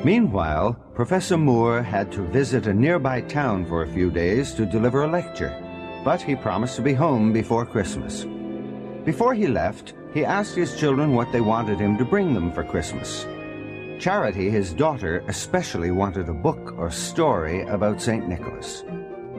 Meanwhile, Professor Moore had to visit a nearby town for a few days to deliver a lecture, but he promised to be home before Christmas. Before he left, he asked his children what they wanted him to bring them for Christmas. Charity, his daughter, especially wanted a book or story about St. Nicholas.